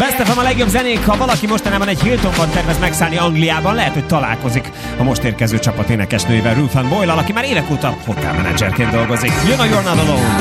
Best FM a legjobb zenék, ha valaki mostanában egy Hiltonban tervez megszállni Angliában, lehet, hogy találkozik a most érkező csapat énekesnőjével, Ruth Ann Boyle-al, aki már évek óta hotelmenedzserként dolgozik. Jön a You're Not Alone!